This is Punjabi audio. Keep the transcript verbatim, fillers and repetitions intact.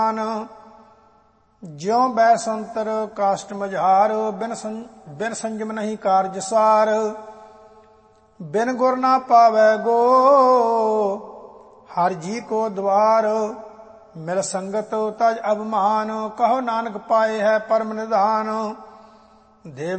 ਜਿਉ ਬੈ ਸੰਤਰ ਕਾਸ਼ਟ ਮਝਾਰ, ਬਿਨ ਬਿਨ ਸੰਜਮ ਨਹੀਂ ਕਾਰਜ ਸਾਰ। ਬਿਨ ਗੁਰ ਨਾ ਪਾਵੈ ਗੋ, ਹਰ ਜੀ ਕੋ ਦਵਾਰ। ਮਿਲ ਸੰਗਤ ਤਜ ਅਭਿਮਾਨ, ਕਹੋ ਨਾਨਕ ਪਾਏ ਹੈ ਪਰਮ ਨਿਧਾਨ। ਦੇਵ